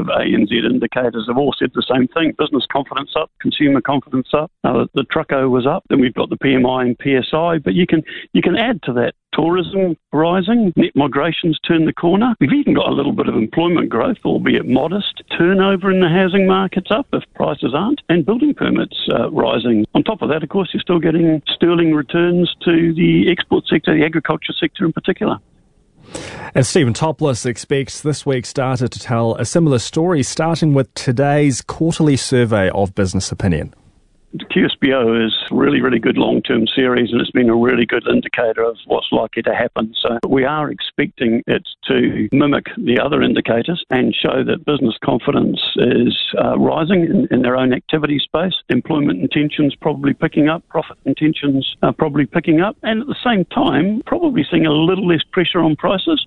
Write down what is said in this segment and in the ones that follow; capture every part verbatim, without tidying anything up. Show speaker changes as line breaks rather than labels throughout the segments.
A N Z indicators have all said the same thing. Business confidence up, consumer confidence up. Uh, the Trucko was up. Then we've got the P M I and P S I. But you can you can add to that tourism rising, net migrations turn the corner. We've even got a little bit of employment growth, albeit modest. Turnover in the housing market's up if prices aren't, and building permits uh, rising. On top of that, of course, you're still getting sterling returns to the export sector, the agriculture sector in particular.
And Stephen Topless expects this week's data to tell a similar story, starting with today's quarterly survey of business opinion.
The Q S B O is a really, really good long-term series, and it's been a really good indicator of what's likely to happen. So we are expecting it to mimic the other indicators and show that business confidence is uh, rising in, in their own activity space. Employment intentions probably picking up, profit intentions are probably picking up, and at the same time, probably seeing a little less pressure on prices.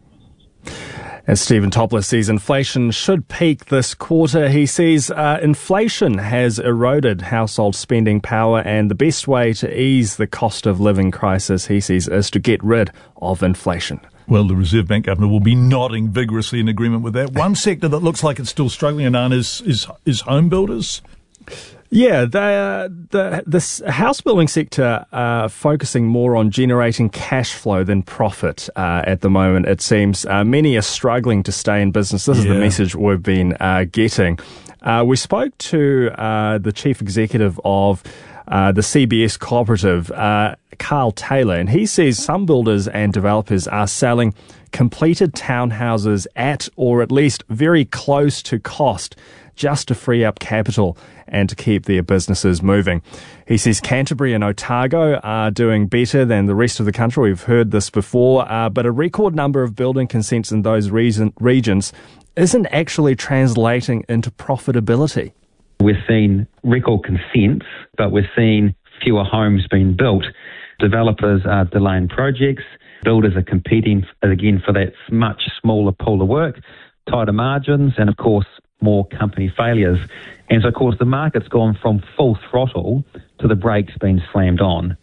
As Stephen Topless sees inflation should peak this quarter, he sees uh, inflation has eroded household spending power, and the best way to ease the cost of living crisis, he sees, is to get rid of inflation.
Well, the Reserve Bank Governor will be nodding vigorously in agreement with that. One sector that looks like it's still struggling, Anan, is, is, is home builders.
Yeah, the, the this house building sector uh, focusing more on generating cash flow than profit uh, at the moment, it seems. Uh, many are struggling to stay in business. This yeah. is the message we've been uh, getting. Uh, we spoke to uh, the chief executive of uh, the C B S Cooperative, uh, Carl Taylor, and he says some builders and developers are selling completed townhouses at or at least very close to cost just to free up capital and to keep their businesses moving. He says Canterbury and Otago are doing better than the rest of the country. We've heard this before, uh, but a record number of building consents in those reason, regions isn't actually translating into profitability.
We're seeing record consents, but we're seeing fewer homes being built. Developers are delaying projects. Builders are competing, again, for that much smaller pool of work, tighter margins, and, of course, more company failures. And so, of course, the market's gone from full throttle to the brakes being slammed on.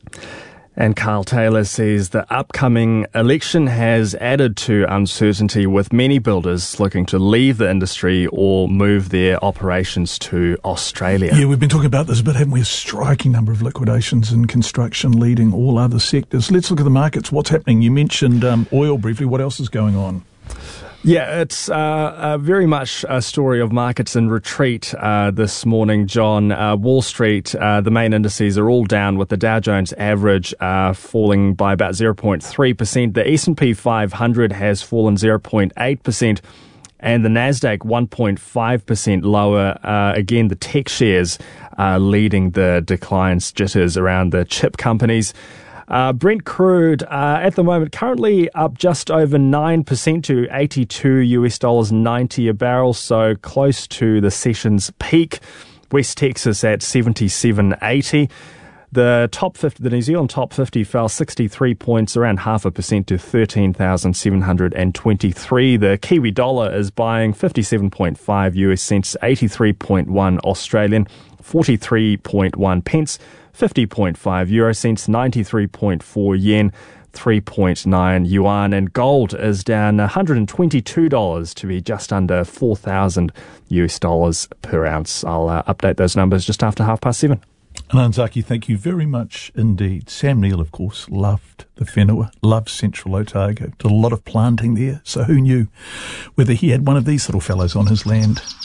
And Carl Taylor says the upcoming election has added to uncertainty, with many builders looking to leave the industry or move their operations to Australia.
Yeah, we've been talking about this a bit, haven't we? A striking number of liquidations in construction leading all other sectors. Let's look at the markets. What's happening? You mentioned um, oil briefly. What else is going on?
Yeah, it's uh, uh, very much a story of markets in retreat uh, this morning, John. Uh, Wall Street, uh, the main indices are all down, with the Dow Jones average uh, falling by about zero point three percent. The S and P five hundred has fallen zero point eight percent, and the Nasdaq one point five percent lower. Uh, again, the tech shares uh, leading the declines, jitters around the chip companies. Uh, Brent crude uh, at the moment currently up just over nine percent to eighty-two US dollars ninety a barrel, so close to the session's peak. West Texas at seventy-seven eighty. The top fifty, the New Zealand top fifty fell sixty-three points, around half a percent, to thirteen thousand seven hundred twenty-three. The Kiwi dollar is buying fifty-seven point five US cents, eighty-three point one Australian, forty-three point one pence. fifty point five euro cents, ninety-three point four yen, three point nine yuan, and gold is down one hundred twenty-two dollars to be just under four thousand US dollars per ounce. I'll uh, update those numbers just after half past seven.
Anan Zaki, thank you very much indeed. Sam Neill, of course, loved the whenua, loved Central Otago, did a lot of planting there, so who knew whether he had one of these little fellows on his land.